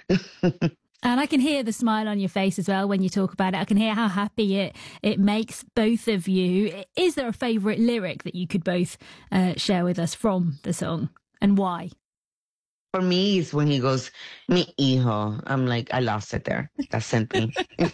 And I can hear the smile on your face as well when you talk about it. I can hear how happy it makes both of you. Is there a favourite lyric that you could both share with us from the song, and why? For me, it's when he goes, mi hijo. I'm like, I lost it there. That sent me.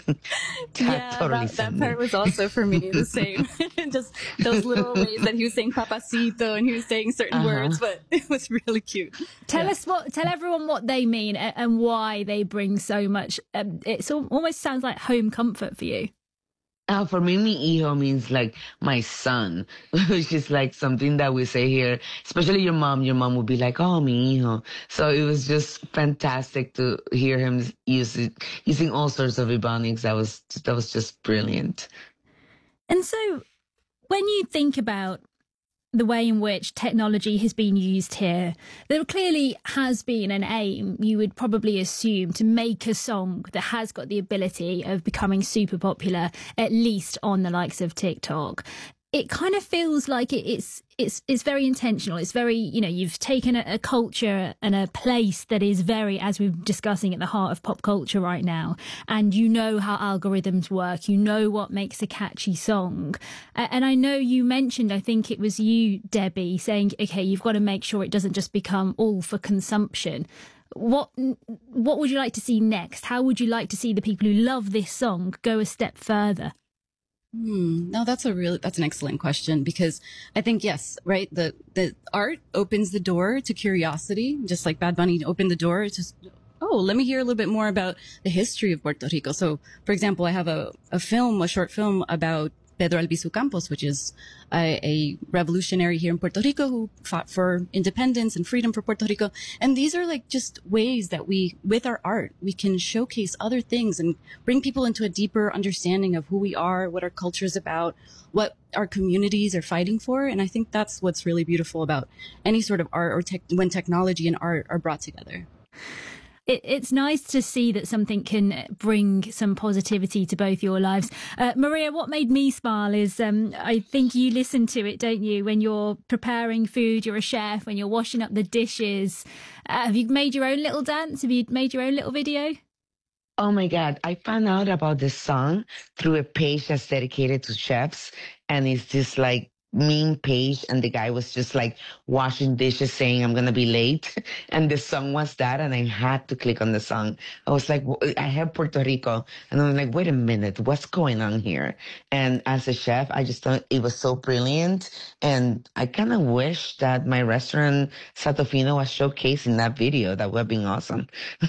That part was also for me the same. Just those little ways that he was saying papacito and he was saying certain words, but it was really cute. Tell everyone what they mean and why they bring so much. It almost sounds like home comfort for you. For me, mi hijo means like my son, which is like something that we say here, especially your mom. Your mom would be like, oh, mi hijo. So it was just fantastic to hear him using all sorts of Ebonics. That was just brilliant. And so when you think about the way in which technology has been used here, there clearly has been an aim, you would probably assume, to make a song that has got the ability of becoming super popular, at least on the likes of TikTok. It kind of feels like it's very intentional. It's very, you've taken a culture and a place that is very, as we're discussing, at the heart of pop culture right now. And you know how algorithms work. You know what makes a catchy song. And I know you mentioned, I think it was you, Debbie, saying, okay, you've got to make sure it doesn't just become all for consumption. What would you like to see next? How would you like to see the people who love this song go a step further? No, that's an excellent question, because I think, yes, right. The art opens the door to curiosity, just like Bad Bunny opened the door to, let me hear a little bit more about the history of Puerto Rico. So, for example, I have a short film about Pedro Albizu Campos, which is a revolutionary here in Puerto Rico who fought for independence and freedom for Puerto Rico. And these are like just ways that with our art, we can showcase other things and bring people into a deeper understanding of who we are, what our culture is about, what our communities are fighting for. And I think that's what's really beautiful about any sort of art or when technology and art are brought together. It's nice to see that something can bring some positivity to both your lives. Maria, what made me smile is I think you listen to it, don't you, when you're preparing food, you're a chef, when you're washing up the dishes. Have you made your own little dance? Have you made your own little video? Oh my God. I found out about this song through a page that's dedicated to chefs. And it's this like meme page, and the guy was just like washing dishes saying, I'm gonna be late. And the song was that, and I had to click on the song. I was like, I have Puerto Rico, and I'm like, wait a minute, what's going on here? And as a chef, I just thought it was so brilliant, and I kind of wish that my restaurant Satofino was showcasing that video. That would have been awesome.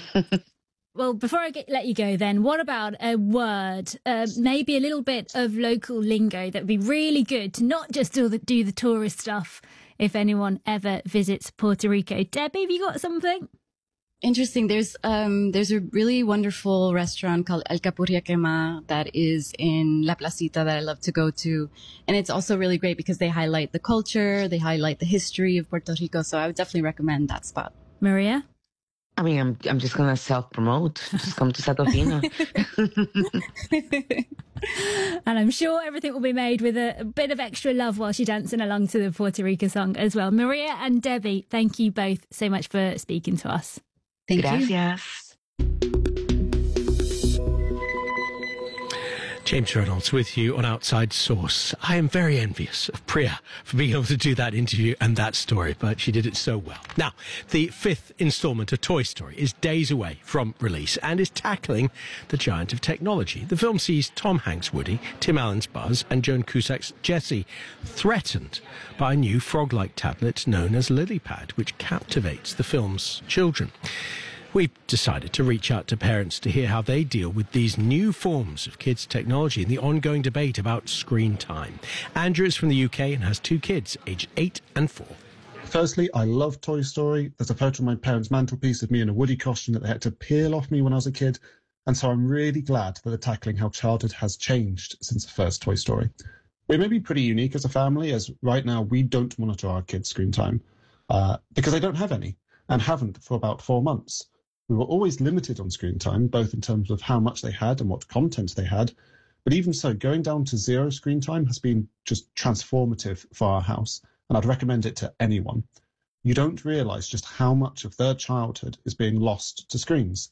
Well, before I let you go then, what about a word, maybe a little bit of local lingo that would be really good to not just do the tourist stuff if anyone ever visits Puerto Rico? Debbie, have you got something? Interesting. There's a really wonderful restaurant called Alcapurria that is in La Placita that I love to go to. And it's also really great because they highlight the culture, they highlight the history of Puerto Rico. So I would definitely recommend that spot. Maria? I mean, I'm just going to self-promote. Just come to Satofino. And I'm sure everything will be made with a bit of extra love while you're dancing along to the Puerto Rico song as well. Maria and Debbie, thank you both so much for speaking to us. Thank Gracias. you. James Reynolds with you on Outside Source. I am very envious of Priya for being able to do that interview and that story, but she did it so well. Now, the fifth installment of Toy Story is days away from release and is tackling the giant of technology. The film sees Tom Hanks' Woody, Tim Allen's Buzz, and Joan Cusack's Jessie threatened by a new frog-like tablet known as LilyPad, which captivates the film's children. We've decided to reach out to parents to hear how they deal with these new forms of kids' technology and the ongoing debate about screen time. Andrew is from the UK and has two kids, aged 8 and 4. Firstly, I love Toy Story. There's a photo on my parents' mantelpiece of me in a Woody costume that they had to peel off me when I was a kid. And so I'm really glad that they're tackling how childhood has changed since the first Toy Story. We may be pretty unique as a family, as right now we don't monitor our kids' screen time because they don't have any and haven't for about 4 months. We were always limited on screen time, both in terms of how much they had and what content they had. But even so, going down to 0 screen time has been just transformative for our house, and I'd recommend it to anyone. You don't realise just how much of their childhood is being lost to screens.